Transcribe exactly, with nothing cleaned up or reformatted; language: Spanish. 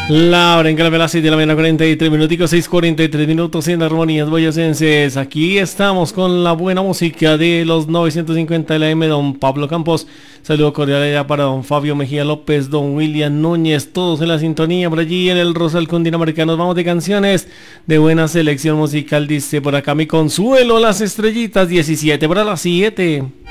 La hora en Colombia, las seis de la mañana, cuarenta y tres minuticos, seis cuarenta y tres minutos en Armonías Boyacenses. Aquí estamos con la buena música de los novecientos cincuenta de la M, don Pablo Campos. Saludo cordial allá para don Fabio Mejía López, don William Núñez, todos en la sintonía por allí en el Rosal Cundinamarca. Nos vamos de canciones de buena selección musical, dice por acá mi Consuelo, las estrellitas, diecisiete para las siete.